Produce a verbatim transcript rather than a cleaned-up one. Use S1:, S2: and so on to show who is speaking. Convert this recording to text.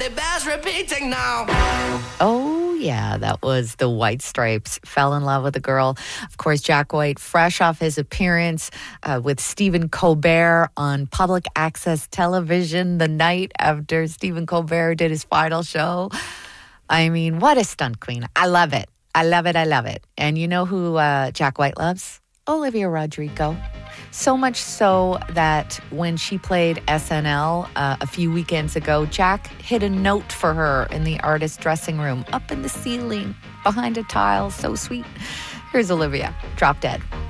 S1: it bears repeating now.
S2: Oh, yeah, that was the White Stripes. Fell in love with a girl. Of course, Jack White, fresh off his appearance uh, with Stephen Colbert on public access television the night after Stephen Colbert did his final show. I mean, what a stunt queen. I love it. I love it. I love it. And you know who uh, Jack White loves? Olivia Rodrigo. So much so that when she played S N L uh, a few weekends ago, Jack hid a note for her in the artist dressing room, up in the ceiling, behind a tile. So sweet. Here's Olivia, Drop Dead.